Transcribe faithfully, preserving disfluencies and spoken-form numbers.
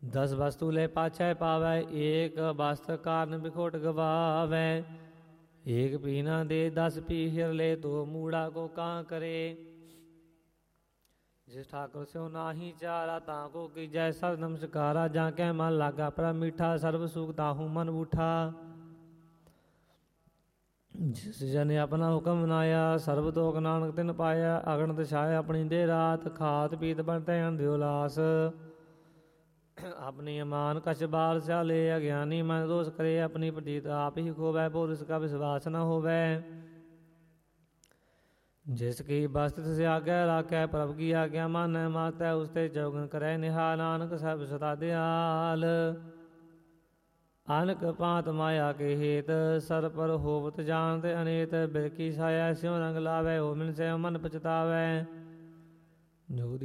दस वस्तु ले पाछै पावै, एक वस्त्र कारण बिखोट गवावै। एक पीना दे दस पी हिर ले, तो मूड़ा को कां करे। जिस ठाकुर स्यो नाही चारा, ताको कीजै सर नमस्कारा। जाके मन लागा पर मीठा, सर्व सुख ताहू मन बूठा। जिस जन अपना हुक्म मनाया, सर्व तोक नानक तिन पाया। अगणत छाया अपनी दे रात, खात पीत बनते अंध्यो लास। अपनी अमान कछ बाल स्याले, अज्ञानी मन दोष करे। अपनी प्रतीत आप ही खोवै, पुरुष का विश्वास न होवै। जिसकी बस्त से आज्ञा राखै, प्रभु की आज्ञा मानै मातै। उसते चौगन करे निहाल, नानक सब सदा दयाल। अनक पात माया के हेत, सर पर होवत जानत अनेत। बिरकी छाया स्यों रंग लावै, हो मिन से मन पछतावै।